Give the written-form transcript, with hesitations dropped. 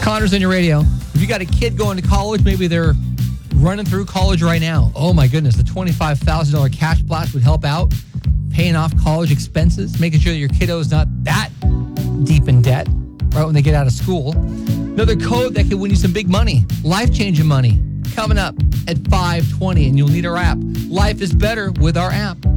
Connor's on your radio. If you got a kid going to college, maybe they're running through college right now. Oh my goodness, the $25,000 cash blast would help out, paying off college expenses, making sure that your kiddo's not that deep in debt right when they get out of school. Another code that could win you some big money, life-changing money, coming up at 5:20, and you'll need our app. Life is better with our app.